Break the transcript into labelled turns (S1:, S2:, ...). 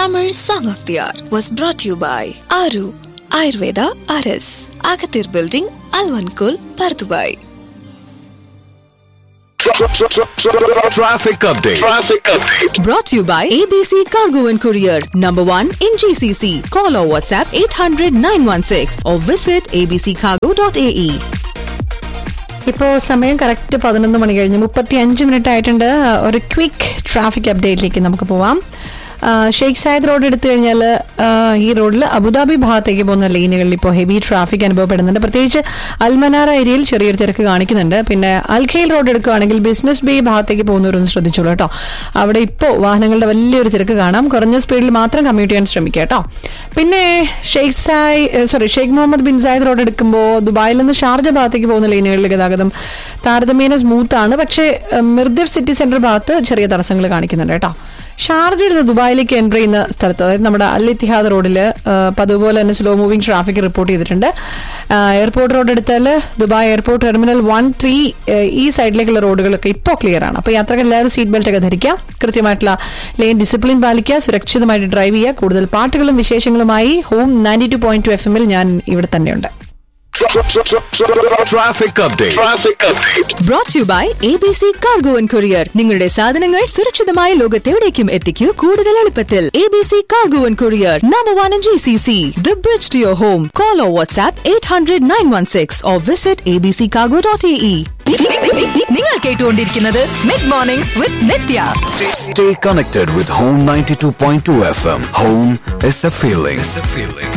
S1: Tamil Song of the Hour was brought to you by Aru Ayurveda RS, Agathir Building, Alvankul, Pardubai.
S2: Traffic update.
S3: Brought to you by ABC Cargo and Courier, number 1 in GCC. Call or WhatsApp 800-916 or visit abccargo.ae.
S4: ഇപ്പോൾ സമയം correct 11 മണി കഴിഞ്ഞ് 35 minute ആയിട്ടുണ്ട്. ഒരു quick traffic അപ്ഡേറ്റിലേക്ക് നമുക്ക് പോവാം. Sheikh Zayed road എടുത്തു കഴിഞ്ഞാൽ ഈ റോഡിൽ അബുദാബി ഭാഗത്തേക്ക് പോകുന്ന ലൈനുകളിൽ ഇപ്പോൾ ഹെവി ട്രാഫിക് അനുഭവപ്പെടുന്നുണ്ട്. പ്രത്യേകിച്ച് അൽമനാറ ഏരിയയിൽ ചെറിയൊരു തിരക്ക് കാണിക്കുന്നുണ്ട്. പിന്നെ അൽഖൈൽ റോഡ് എടുക്കുകയാണെങ്കിൽ ബിസിനസ് ബേ ഭാഗത്തേക്ക് പോകുന്നവരൊന്ന് ശ്രദ്ധിച്ചോളൂ കേട്ടോ. അവിടെ ഇപ്പോൾ വാഹനങ്ങളുടെ വലിയൊരു തിരക്ക് കാണാം. കുറഞ്ഞ സ്പീഡിൽ മാത്രം കമ്മ്യൂട്ട് ചെയ്യാൻ ശ്രമിക്കുക കേട്ടോ. പിന്നെ Sheikh Muhammad bin Zayed road എടുക്കുമ്പോൾ ദുബായിൽ നിന്ന് ഷാർജ ഭാഗത്തേക്ക് പോകുന്ന ലൈനുകളിൽ ഗതാഗതം താരതമ്യേന സ്മൂത്താണ്. പക്ഷേ മിർദിഫ് സിറ്റി സെന്റർ ഭാഗത്ത് ചെറിയ തടസ്സങ്ങൾ കാണിക്കുന്നുണ്ട് കേട്ടോ. ഷാർജയിൽ നിന്ന് ദുബായിലേക്ക് എൻ്റർ ചെയ്യുന്ന സ്ഥലത്ത്, അതായത് നമ്മുടെ അൽ ഇത്തിഹാദ് റോഡിൽ അതുപോലെ തന്നെ സ്ലോ മൂവിംഗ് ട്രാഫിക് റിപ്പോർട്ട് ചെയ്തിട്ടുണ്ട്. എയർപോർട്ട് റോഡ് എടുത്താൽ ദുബായ് എയർപോർട്ട് ടെർമിനൽ 1-3 ഈ സൈഡിലേക്കുള്ള റോഡുകളൊക്കെ ഇപ്പോൾ ക്ലിയർ ആണ്. അപ്പോൾ യാത്രക്കാർ എല്ലാവരും സീറ്റ് ബെൽറ്റ് ഒക്കെ ധരിക്കുക, കൃത്യമായിട്ടുള്ള ലെയിൻ ഡിസിപ്ലിൻ പാലിക്കുക, സുരക്ഷിതമായിട്ട് ഡ്രൈവ് ചെയ്യുക. കൂടുതൽ പാട്ടുകളും വിശേഷങ്ങളുമായി ഹോം 92.2 FM ഞാൻ ഇവിടെ തന്നെയുണ്ട്.
S2: Traffic update.
S3: Brought to you by ABC Cargo and Courier. നിങ്ങളുടെ സാധനങ്ങൾ സുരക്ഷിതമായ ലോകത്തെവിടേക്കും എത്തിക്കൂ കൂടുതൽ എളുപ്പത്തിൽ. ABC Cargo and Courier, number 1 in GCC. The bridge to your home. Call or WhatsApp 800-916 or visit abccargo.ae. നിങ്ങൾ കേട്ടുകൊണ്ടിരിക്കുന്നത് mid mornings with Nithya.
S2: Stay connected with Home 92.2 FM. Home is a feeling.